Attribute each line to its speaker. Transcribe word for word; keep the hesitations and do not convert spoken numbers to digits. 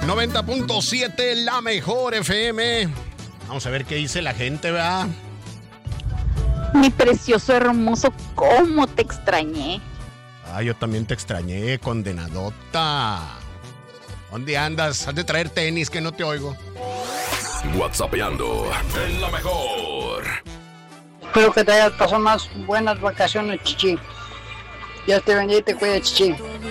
Speaker 1: noventa punto siete, la mejor F M. Vamos a ver qué dice la gente, ¿verdad?
Speaker 2: Mi precioso hermoso, cómo te extrañé.
Speaker 1: Ah, yo también te extrañé, condenadota. ¿Dónde andas? Has de traer tenis, que no te oigo.
Speaker 3: WhatsAppeando en la mejor.
Speaker 4: Espero que te hayas pasado más buenas vacaciones, Chichi. Dios te bendiga y te cuide, Chichi.